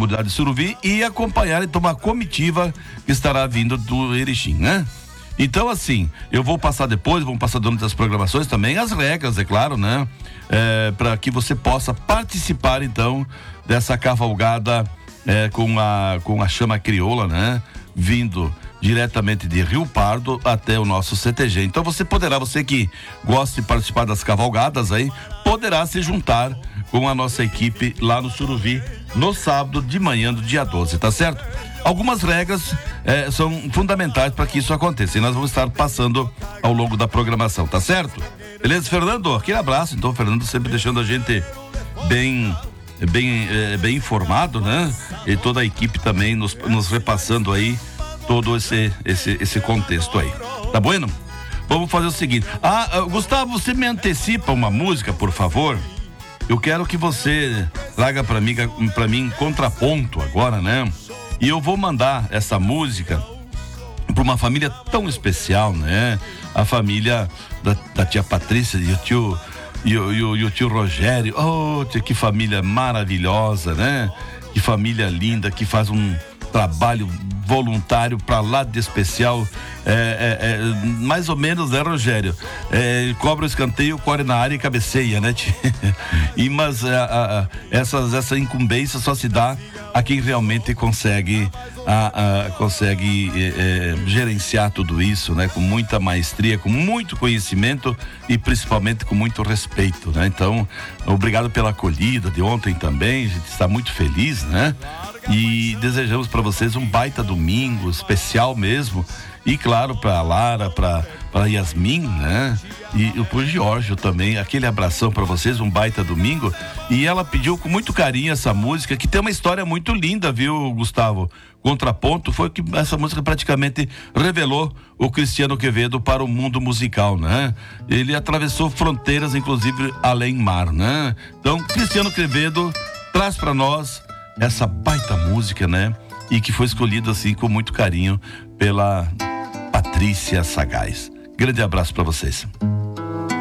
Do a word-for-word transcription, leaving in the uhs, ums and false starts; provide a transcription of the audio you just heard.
comunidade de Suruvi e acompanhar então uma comitiva que estará vindo do Erechim, né? Então, assim, eu vou passar depois, vamos passar durante as programações também, as regras, é claro, né? É, para que você possa participar, então, dessa cavalgada é, com, a, com a chama crioula, né? Vindo diretamente de Rio Pardo até o nosso C T G. Então você poderá, você que gosta de participar das cavalgadas aí, poderá se juntar com a nossa equipe lá no Suruvi no sábado de manhã do dia doze, tá certo? Algumas regras eh, são fundamentais para que isso aconteça e nós vamos estar passando ao longo da programação, tá certo? Beleza, Fernando? Aquele abraço, então, Fernando sempre deixando a gente bem bem, eh, bem informado, né? E toda a equipe também nos, nos repassando aí todo esse, esse, esse contexto aí. Tá bueno? Vamos fazer o seguinte. Ah, Gustavo, você me antecipa uma música, por favor? Eu quero que você traga para mim, para mim contraponto agora, né? E eu vou mandar essa música para uma família tão especial, né? A família da, da tia Patrícia e o tio e o, e o, e o tio Rogério. Oh, tia, que família maravilhosa, né? Que família linda, que faz um trabalho voluntário para lá de especial, é, é, é, mais ou menos, né, Rogério? É, cobra o escanteio, corre na área e cabeceia, né? E, mas a, a, essas, essa incumbência só se dá a quem realmente consegue, a, a, consegue é, é, gerenciar tudo isso, né? Com muita maestria, com muito conhecimento e principalmente com muito respeito, né? Então, obrigado pela acolhida de ontem também, a gente está muito feliz, né? E desejamos para vocês um baita domingo, especial mesmo. E claro, para a Lara, para para Yasmin, né? E pro Giorgio também, aquele abração para vocês, um baita domingo. E ela pediu com muito carinho essa música, que tem uma história muito linda, viu, Gustavo? Contraponto foi que essa música praticamente revelou o Cristiano Quevedo para o mundo musical, né? Ele atravessou fronteiras, inclusive além mar, né? Então, Cristiano Quevedo traz para nós essa baita música, né? E que foi escolhida assim com muito carinho pela Patrícia Sagaz. Grande abraço para vocês.